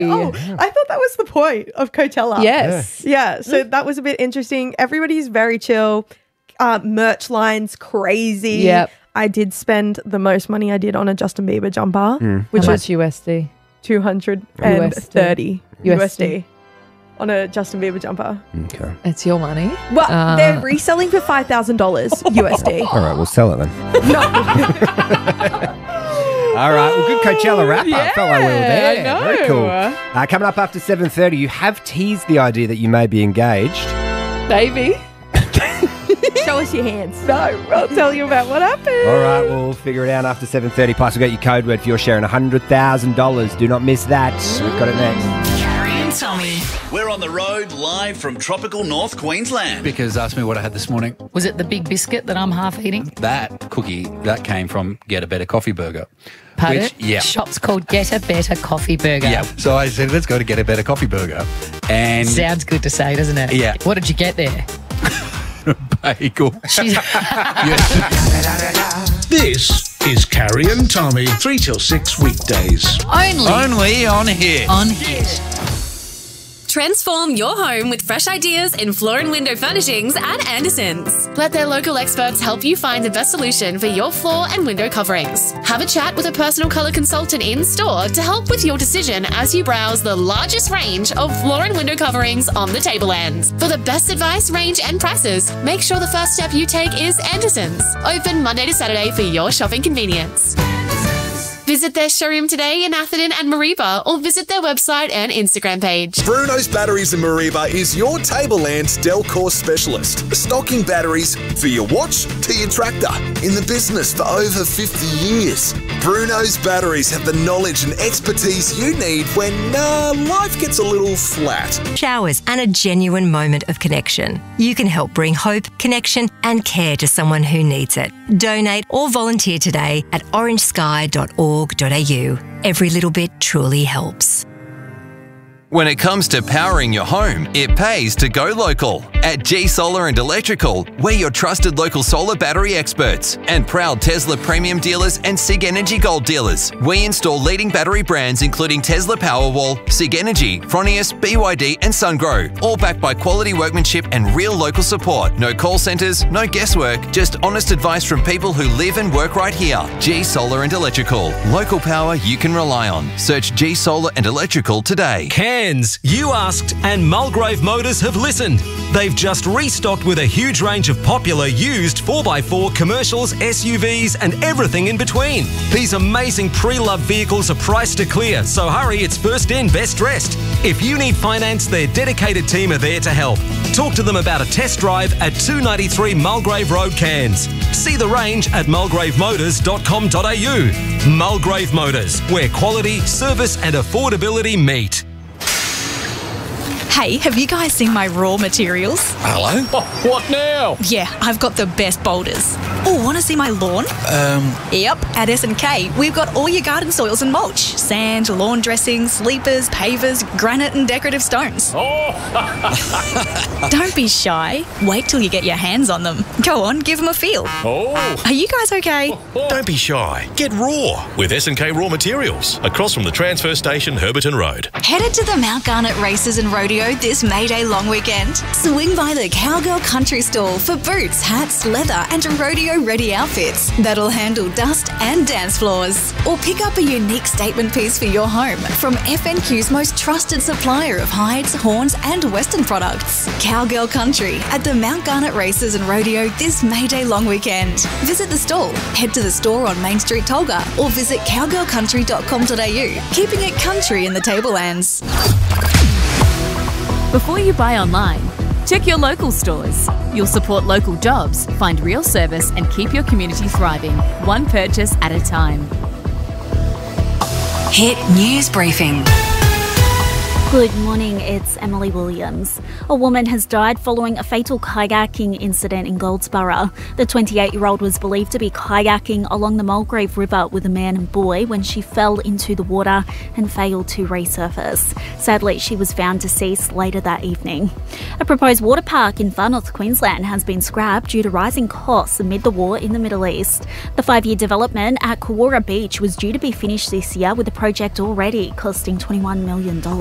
Oh, I thought that was the point of Coachella. Yes. Yeah, so that was a bit interesting. Everybody's very chill. Merch line's crazy. Yep. I did spend the most money I did on a Justin Bieber jumper, which How was much USD? 230 USD on a Justin Bieber jumper. Okay. It's your money. Well, they're reselling for $5,000 USD. All right, we'll sell it then. All right, well, good Coachella wrap-up. Yeah, Felt like we were there. I know. Very cool. Coming up after 7:30, you have teased the idea that you may be engaged. Baby. Show us your hands. No, I'll tell you about what happened. All right, we'll figure it out after 7:30. Plus, we've got your code word for your share and $100,000. Do not miss that. We've got it next. Carrie and Tommy. We're on the road live from tropical North Queensland. Because asked me what I had this morning. Was it the big biscuit that I'm half eating? That cookie, that came from Get a Better Coffee Burger. Pardon? Yeah. Shop's called Get a Better Coffee Burger. Yeah. So I said, let's go to Get a Better Coffee Burger. And Sounds good to say, doesn't it? Yeah. What did you get there? bagel. This is Carrie and Tommy, 3 till 6 weekdays. Only on Hit. On Hit. Transform your home with fresh ideas in floor and window furnishings at Anderson's. Let their local experts help you find the best solution for your floor and window coverings. Have a chat with a personal colour consultant in store to help with your decision as you browse the largest range of floor and window coverings on the tablelands. For the best advice, range and prices, make sure the first step you take is Anderson's. Open Monday to Saturday for your shopping convenience. Visit their showroom today in Atherton and Mareeba, or visit their website and Instagram page. Bruno's Batteries in Mareeba is your Tablelands Delcor specialist, stocking batteries for your watch to your tractor. In the business for over 50 years. Bruno's Batteries have the knowledge and expertise you need when life gets a little flat. Showers and a genuine moment of connection. You can help bring hope, connection and care to someone who needs it. Donate or volunteer today at orangesky.org.au. Every little bit truly helps. When it comes to powering your home, it pays to go local. At G Solar and Electrical, we're your trusted local solar battery experts and proud Tesla premium dealers and SIG Energy Gold dealers. We install leading battery brands including Tesla Powerwall, SIG Energy, Fronius, BYD and SunGrow, all backed by quality workmanship and real local support. No call centres, no guesswork, just honest advice from people who live and work right here. G Solar and Electrical, local power you can rely on. Search G Solar and Electrical today. You asked and Mulgrave Motors have listened. They've just restocked with a huge range of popular used 4x4 commercials, SUVs and everything in between. These amazing pre-loved vehicles are priced to clear, so hurry, it's first in, best dressed. If you need finance, their dedicated team are there to help. Talk to them about a test drive at 293 Mulgrave Road, Cairns. See the range at mulgravemotors.com.au. Mulgrave Motors, where quality, service and affordability meet. Hey, have you guys seen my raw materials? Hello? Oh, what now? Yeah, I've got the best boulders. Oh, want to see my lawn? Yep, at S&K, we've got all your garden soils and mulch. Sand, lawn dressing, sleepers, pavers, granite and decorative stones. Oh! Don't be shy. Wait till you get your hands on them. Go on, give them a feel. Oh! Are you guys okay? Don't be shy. Get raw with S&K Raw Materials across from the transfer station, Herberton Road. Headed to the Mount Garnet Races and Rodeo this May Day long weekend? Swing by the Cowgirl Country Store for boots, hats, leather and rodeo-ready outfits that'll handle dust and dance floors. Or pick up a unique statement piece for your home from FNQ's most trusted supplier of hides, horns and western products. Cowgirl Country at the Mount Garnet Races and Rodeo this May Day long weekend. Visit the stall, head to the store on Main Street, Tolga, or visit cowgirlcountry.com.au, keeping it country in the Tablelands. Before you buy online, check your local stores. You'll support local jobs, find real service and keep your community thriving, one purchase at a time. Hit News Briefing. Good morning, it's Emily Williams. A woman has died following a fatal kayaking incident in Goldsborough. The 28-year-old was believed to be kayaking along the Mulgrave River with a man and boy when she fell into the water and failed to resurface. Sadly, she was found deceased later that evening. A proposed water park in far north Queensland has been scrapped due to rising costs amid the war in the Middle East. The 5-year development at Kawara Beach was due to be finished this year, with the project already costing $21 million.